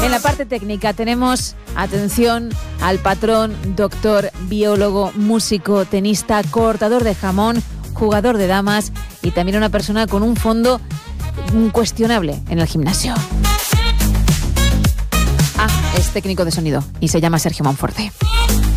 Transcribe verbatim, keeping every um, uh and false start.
En la parte técnica tenemos, atención, al patrón, doctor, biólogo, músico, tenista, cortador de jamón, jugador de damas y también una persona con un fondo cuestionable en el gimnasio. Ah, es técnico de sonido y se llama Sergio Monforte.